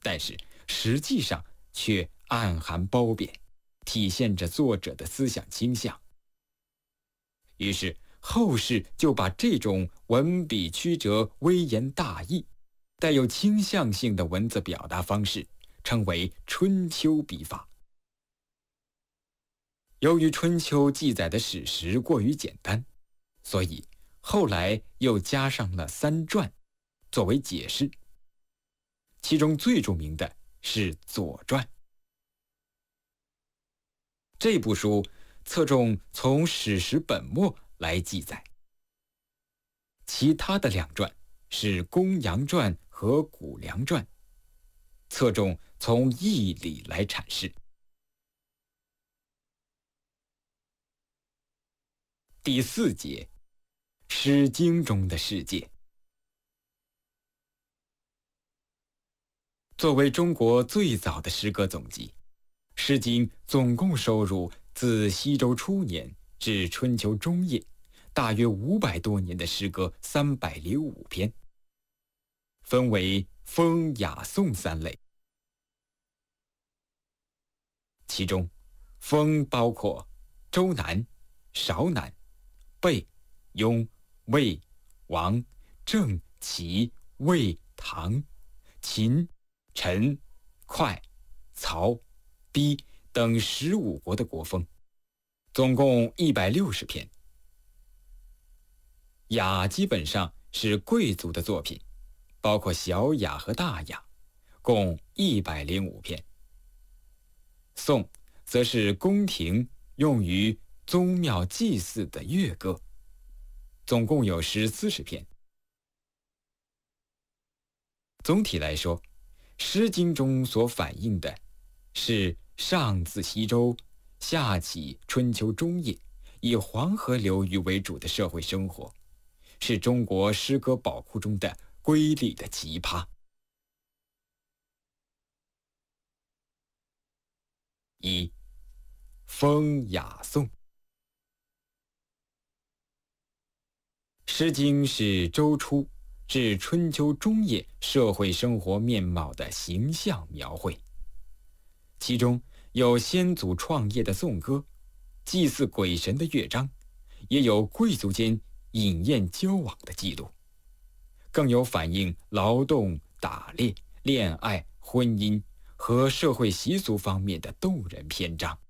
但是实际上却暗含褒贬，体现着作者的思想倾向。于是后世就把这种文笔曲折、微言大义、带有倾向性的文字表达方式称为春秋笔法。由于春秋记载的史实过于简单，所以后来又加上了3传作为解释，其中最著名的是《左传》。这部书侧重从史实本末来记载，其他的2传是《公羊传》和《谷梁传》，侧重从义理来阐释。第4节，《诗经》中的世界。作为中国最早的诗歌总集，《诗经》总共收录自西周初年至春秋中叶，大约500多年的诗歌305篇，分为风、雅、颂3类。其中，风包括周南、韶南、贝、雍、魏、王、郑、齐、魏、唐、秦、陈、会、曹、邲等15国的国风，总共160篇。雅基本上是贵族的作品，包括小雅和大雅，共105篇。颂则是宫廷用于宗庙祭祀的乐歌，总共有40篇。总体来说，《诗经》中所反映的是上自西周，下起春秋中叶，以黄河流域为主的社会生活，是中国诗歌宝库中的瑰丽的奇葩。1、风雅颂。《诗经》是周初至春秋中叶社会生活面貌的形象描绘，其中有先祖创业的颂歌，祭祀鬼神的乐章，也有贵族间饮宴交往的记录，更有反映劳动、打猎、恋爱、婚姻和社会习俗方面的动人篇章。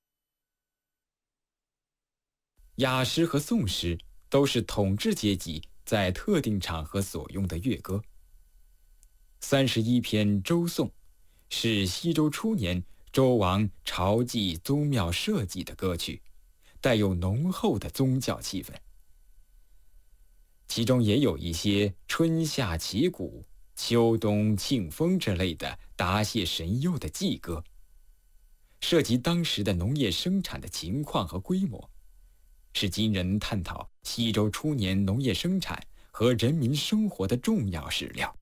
雅诗和颂诗都是统治阶级在特定场合所用的乐歌。31篇周颂是西周初年周王朝祭宗庙社稷的歌曲，带有浓厚的宗教气氛。其中也有一些春夏祈谷、秋冬庆丰之类的答谢神佑的祭歌，涉及当时的农业生产的情况和规模，是今人探讨西周初年农业生产和人民生活的重要史料。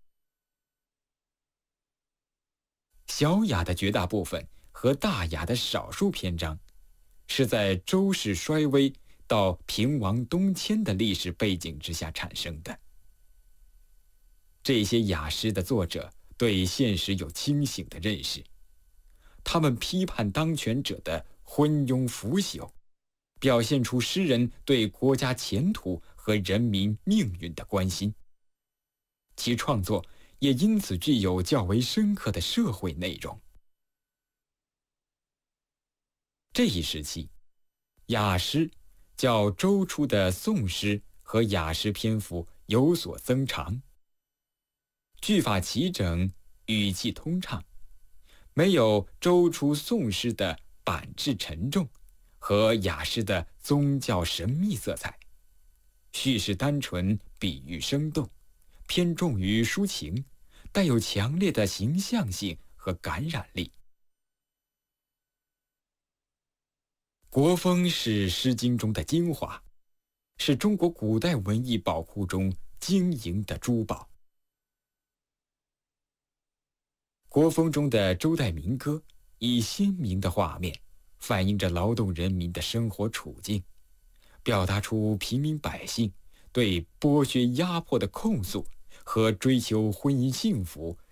小雅的绝大部分和大雅的少数篇章，是在周氏衰微到平王东迁的历史背景之下产生的。这些雅诗的作者对现实有清醒的认识，他们批判当权者的昏庸腐朽，表现出诗人对国家前途和人民命运的关心，其创作也因此具有较为深刻的社会内容。这一时期，雅诗较周初的宋诗和雅诗篇幅有所增长，句法齐整，语气通畅，没有周初宋诗的板质沉重和雅诗的宗教神秘色彩，叙事单纯，比喻生动，偏重于抒情，带有强烈的形象性和感染力。国风是《诗经》中的精华，是中国古代文艺宝库中晶莹的珠宝。国风中的周代民歌以鲜明的画面反映着劳动人民的生活处境，表达出平民百姓对剥削压迫的控诉和追求婚姻幸福、